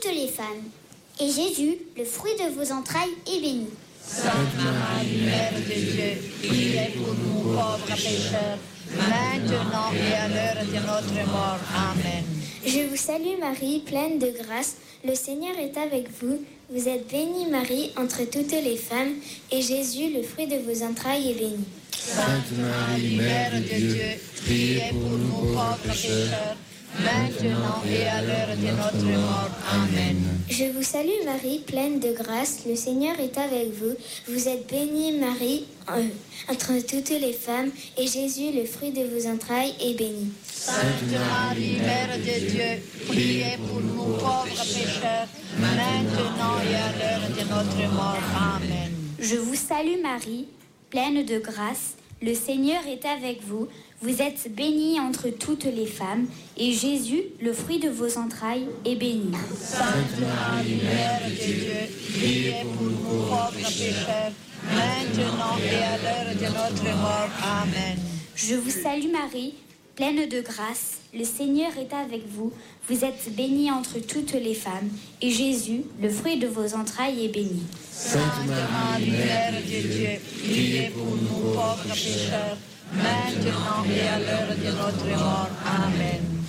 toutes les femmes. Et Jésus, le fruit de vos entrailles, est béni. Sainte Marie, Mère de Dieu, priez pour nous pauvres pécheurs, maintenant et à l'heure de notre mort. Amen. Je vous salue Marie, pleine de grâce, le Seigneur est avec vous. Vous êtes bénie Marie entre toutes les femmes, et Jésus, le fruit de vos entrailles, est béni. Sainte Marie, Mère de Dieu, priez pour nous pauvres pécheurs, maintenant et à l'heure de notre mort. Amen. Je vous salue Marie, pleine de grâce, le Seigneur est avec vous. Vous êtes bénie Marie entre toutes les femmes, et Jésus, le fruit de vos entrailles, est béni. Sainte Marie, Mère de Dieu, priez pour nous pauvres pécheurs, maintenant et à l'heure de notre mort. Amen. Je vous salue Marie, pleine de grâce, le Seigneur est avec vous. Vous êtes bénie entre toutes les femmes, et Jésus, le fruit de vos entrailles, est béni. Sainte Marie, Mère de Dieu, priez pour nous pauvres pécheurs, maintenant et à l'heure de notre mort. Amen. Je vous salue Marie, pleine de grâce, le Seigneur est avec vous. Vous êtes bénie entre toutes les femmes, et Jésus, le fruit de vos entrailles, est béni. Sainte Marie, Mère de Dieu, priez pour nous pauvres pécheurs, maintenant et à l'heure de notre mort. Amen.